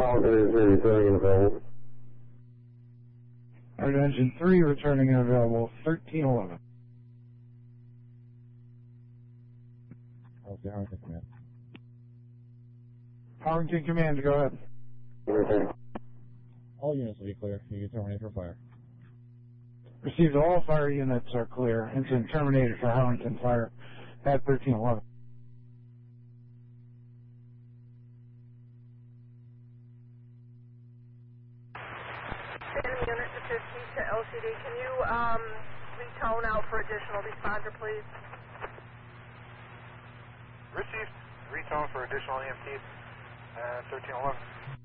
returning and available. Alright, engine 3 returning and available, 1311. Okay, Harrington Command. Harrington Command, go ahead. All units will be clear. You can terminate for fire. Received, all fire units are clear. Engine terminated for Harrington Fire at 1311. Unit to 50 to LCD. Can you retone out for additional responder, please? Received. Retone for additional EMTs at 1311.